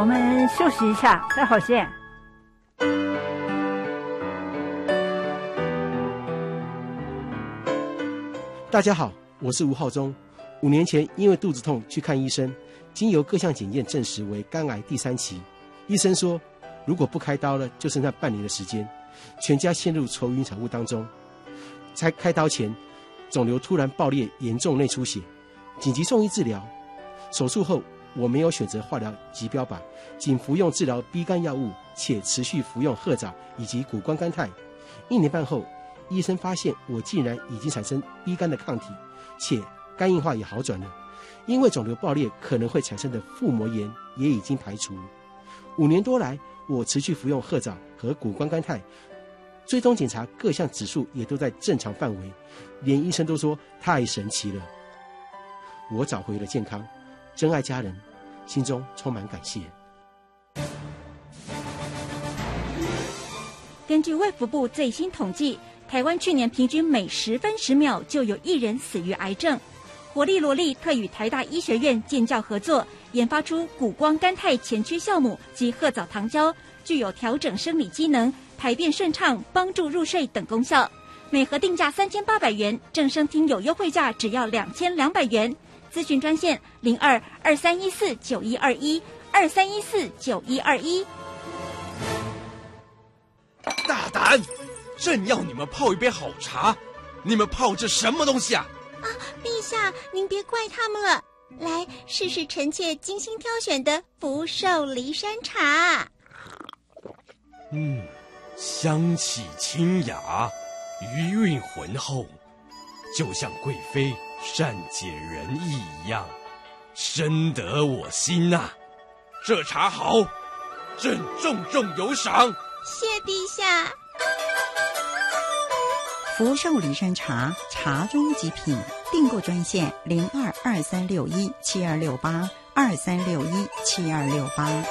我们休息一下，待会儿见。 大家好，我是吴浩中。5年前因为肚子痛去看医生，经由各项检验证实为肝癌第3期。医生说，如果不开刀了，就剩下半年的时间，全家陷入愁云惨雾当中。才开刀前，肿瘤突然爆裂，严重内出血，紧急送医治疗。手术后，我没有选择化疗及标靶，仅服用治疗 B 肝药物，且持续服用褐藻以及谷胱甘肽。1年半后，医生发现我竟然已经产生 B 肝的抗体，且肝硬化也好转了。因为肿瘤爆裂可能会产生的腹膜炎也已经排除。5年多来，我持续服用褐藻和谷胱甘肽，追踪检查各项指数也都在正常范围，连医生都说太神奇了。我找回了健康，真爱家人，心中充满感谢。 根据卫福部最新统计，台湾去年平均每10分10秒就有1人死于癌症。活力罗力特与台大医学院建教合作，研发出谷胱甘肽前驱酵母及褐藻糖胶，具有调整生理机能、排便顺畅、帮助入睡等功效。每盒定价3800元，正声听友优惠价只要2200元。咨询专线02-2314-9121，2314-9121。 大胆！朕要你们泡一杯好茶，你们泡这什么东西啊？ 陛下，您别怪他们了。来，试试臣妾精心挑选的福寿梨山茶。 香气清雅，余韵浑厚，就像贵妃善解人意一样，深得我心呐。这茶好，朕重重有赏。 谢陛下。 福寿梨山茶，茶中极品。订购专线02-2361-7268，2361-7268。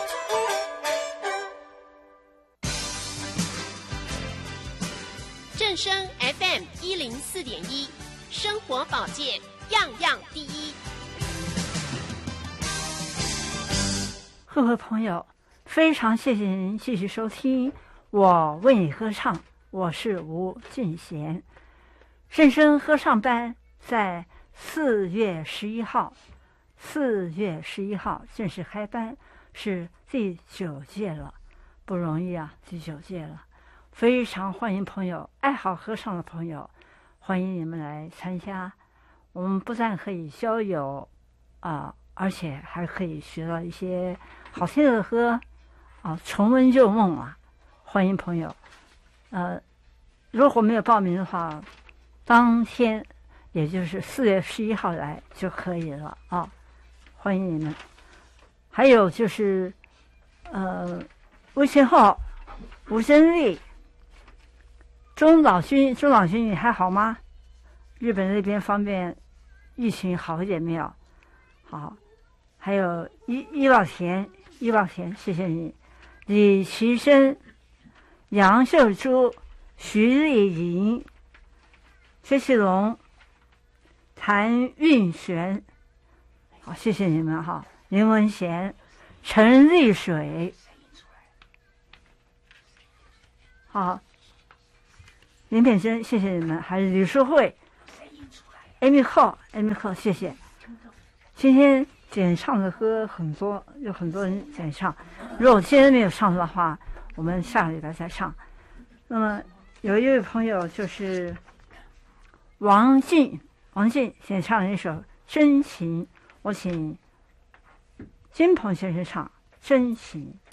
正声 FM 104.1，生活保健样样第一。 各位朋友，非常谢谢您继续收听我为你歌唱，我是吴俊贤。正声合唱班在4月11号正式开班，是第9届了，不容易啊，第9届了。非常欢迎朋友，爱好合唱的朋友，欢迎你们来参加。我们不但可以交友而且还可以学到一些好听的歌重温旧梦啊！欢迎朋友。如果没有报名的话，当天也就是4月11号来就可以了啊！欢迎你们。还有就是微信号吴真丽。中岛君，你还好吗？日本那边方面疫情好一点没有？好，还有伊宝田，谢谢你。李奇生、杨秀珠、徐丽莹、薛其龙、谭运璇，好，谢谢你们哈。林文贤、陈丽水，好。林品珍，谢谢你们，还是吕淑慧 ，Amy Cole， 谢谢。今天点唱的歌很多，有很多人点唱。如果今天没有唱的话，我们下个礼拜再唱。那么有一位朋友就是王静先唱了一首《真情》，我请金鹏先生唱《真情》。